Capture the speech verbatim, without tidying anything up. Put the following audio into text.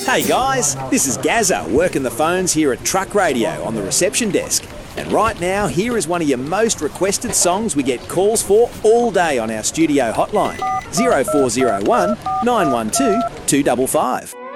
Hey guys, this is Gazza working the phones here at Truck Radio on the reception desk. And right now, here is one of your most requested songs we get calls for all day on our studio hotline, zero four zero one, nine one two, two five five.